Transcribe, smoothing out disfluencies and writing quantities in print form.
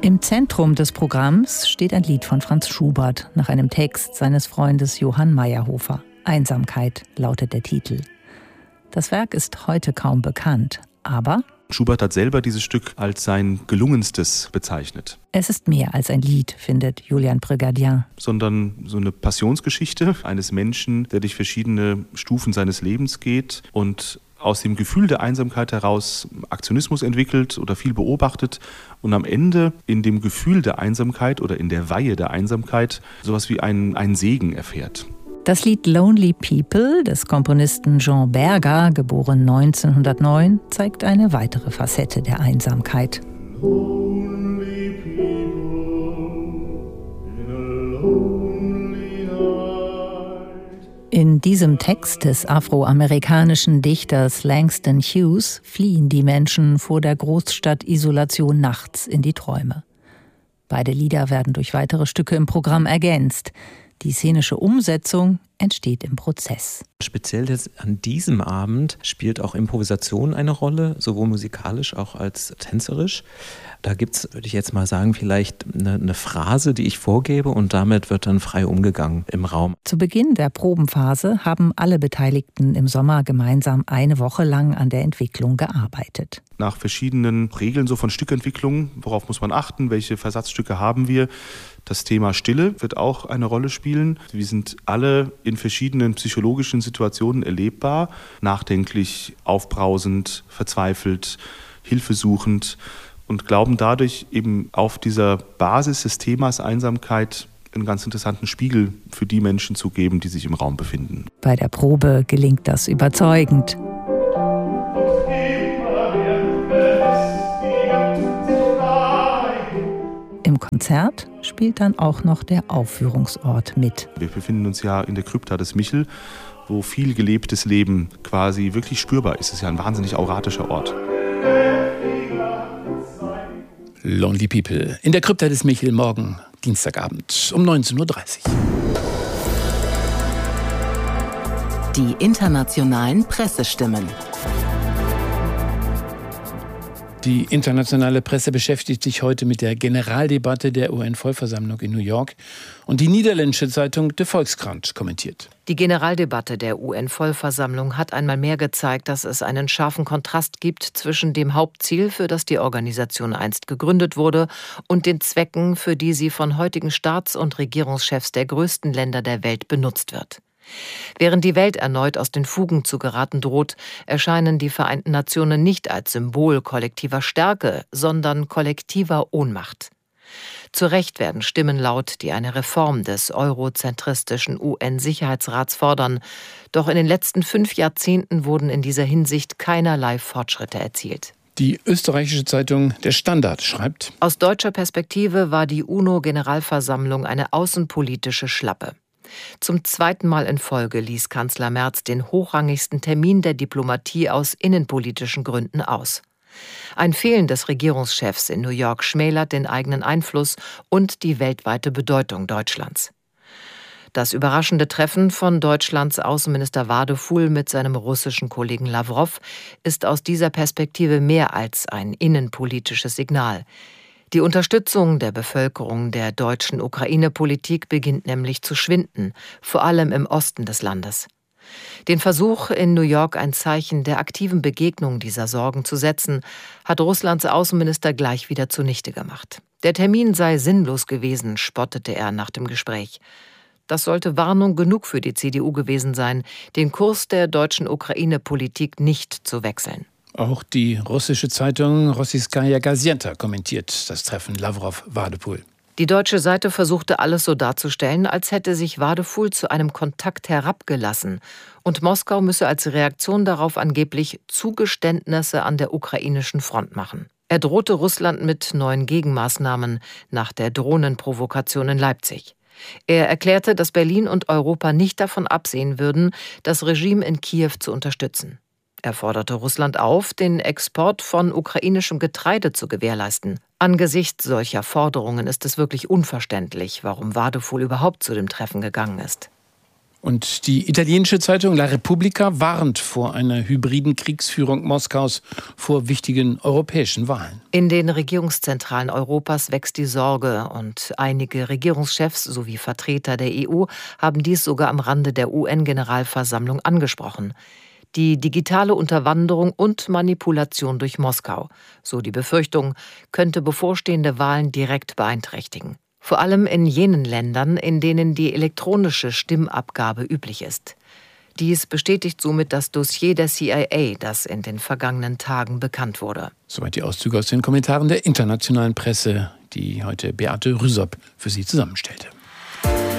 Im Zentrum des Programms steht ein Lied von Franz Schubert nach einem Text seines Freundes Johann Mayrhofer. Einsamkeit lautet der Titel. Das Werk ist heute kaum bekannt, aber Schubert hat selber dieses Stück als sein gelungenstes bezeichnet. Es ist mehr als ein Lied, findet Julian Brigadier. Sondern so eine Passionsgeschichte eines Menschen, der durch verschiedene Stufen seines Lebens geht und aus dem Gefühl der Einsamkeit heraus Aktionismus entwickelt oder viel beobachtet und am Ende in dem Gefühl der Einsamkeit oder in der Weihe der Einsamkeit sowas wie einen Segen erfährt. Das Lied Lonely People des Komponisten Jean Berger, geboren 1909, zeigt eine weitere Facette der Einsamkeit. In diesem Text des afroamerikanischen Dichters Langston Hughes fliehen die Menschen vor der Großstadt-Isolation nachts in die Träume. Beide Lieder werden durch weitere Stücke im Programm ergänzt. Die szenische Umsetzung entsteht im Prozess. Speziell jetzt an diesem Abend spielt auch Improvisation eine Rolle, sowohl musikalisch auch als tänzerisch. Da gibt es, würde ich jetzt mal sagen, vielleicht eine Phrase, die ich vorgebe und damit wird dann frei umgegangen im Raum. Zu Beginn der Probenphase haben alle Beteiligten im Sommer gemeinsam eine Woche lang an der Entwicklung gearbeitet. Nach verschiedenen Regeln so von Stückentwicklung, worauf muss man achten, welche Versatzstücke haben wir. Das Thema Stille wird auch eine Rolle spielen. Wir sind alle in verschiedenen psychologischen Situationen erlebbar, nachdenklich, aufbrausend, verzweifelt, hilfesuchend und glauben dadurch eben auf dieser Basis des Themas Einsamkeit einen ganz interessanten Spiegel für die Menschen zu geben, die sich im Raum befinden. Bei der Probe gelingt das überzeugend. Im Konzert spielt dann auch noch der Aufführungsort mit. Wir befinden uns ja in der Krypta des Michel, wo viel gelebtes Leben quasi wirklich spürbar ist. Es ist ja ein wahnsinnig auratischer Ort. Lonely People in der Krypta des Michel morgen Dienstagabend um 19.30 Uhr. Die internationalen Pressestimmen. Die internationale Presse beschäftigt sich heute mit der Generaldebatte der UN-Vollversammlung in New York und die niederländische Zeitung De Volkskrant kommentiert. Die Generaldebatte der UN-Vollversammlung hat einmal mehr gezeigt, dass es einen scharfen Kontrast gibt zwischen dem Hauptziel, für das die Organisation einst gegründet wurde, und den Zwecken, für die sie von heutigen Staats- und Regierungschefs der größten Länder der Welt benutzt wird. Während die Welt erneut aus den Fugen zu geraten droht, erscheinen die Vereinten Nationen nicht als Symbol kollektiver Stärke, sondern kollektiver Ohnmacht. Zu Recht werden Stimmen laut, die eine Reform des eurozentristischen UN-Sicherheitsrats fordern. Doch in den letzten 5 Jahrzehnten wurden in dieser Hinsicht keinerlei Fortschritte erzielt. Die österreichische Zeitung Der Standard schreibt: Aus deutscher Perspektive war die UNO-Generalversammlung eine außenpolitische Schlappe. Zum 2. Mal in Folge ließ Kanzler Merz den hochrangigsten Termin der Diplomatie aus innenpolitischen Gründen aus. Ein Fehlen des Regierungschefs in New York schmälert den eigenen Einfluss und die weltweite Bedeutung Deutschlands. Das überraschende Treffen von Deutschlands Außenminister Wadefuhl mit seinem russischen Kollegen Lawrow ist aus dieser Perspektive mehr als ein innenpolitisches Signal. Die Unterstützung der Bevölkerung der deutschen Ukraine-Politik beginnt nämlich zu schwinden, vor allem im Osten des Landes. Den Versuch, in New York ein Zeichen der aktiven Begegnung dieser Sorgen zu setzen, hat Russlands Außenminister gleich wieder zunichte gemacht. Der Termin sei sinnlos gewesen, spottete er nach dem Gespräch. Das sollte Warnung genug für die CDU gewesen sein, den Kurs der deutschen Ukraine-Politik nicht zu wechseln. Auch die russische Zeitung Rossijskaja Gazeta kommentiert das Treffen Lawrow-Wadefuhl. Die deutsche Seite versuchte alles so darzustellen, als hätte sich Wadefuhl zu einem Kontakt herabgelassen und Moskau müsse als Reaktion darauf angeblich Zugeständnisse an der ukrainischen Front machen. Er drohte Russland mit neuen Gegenmaßnahmen nach der Drohnenprovokation in Leipzig. Er erklärte, dass Berlin und Europa nicht davon absehen würden, das Regime in Kiew zu unterstützen. Er forderte Russland auf, den Export von ukrainischem Getreide zu gewährleisten. Angesichts solcher Forderungen ist es wirklich unverständlich, warum Wadefuhl überhaupt zu dem Treffen gegangen ist. Und die italienische Zeitung La Repubblica warnt vor einer hybriden Kriegsführung Moskaus vor wichtigen europäischen Wahlen. In den Regierungszentralen Europas wächst die Sorge und einige Regierungschefs sowie Vertreter der EU haben dies sogar am Rande der UN-Generalversammlung angesprochen. Die digitale Unterwanderung und Manipulation durch Moskau, so die Befürchtung, könnte bevorstehende Wahlen direkt beeinträchtigen. Vor allem in jenen Ländern, in denen die elektronische Stimmabgabe üblich ist. Dies bestätigt somit das Dossier der CIA, das in den vergangenen Tagen bekannt wurde. Soweit die Auszüge aus den Kommentaren der internationalen Presse, die heute Beate Rüsop für Sie zusammenstellte.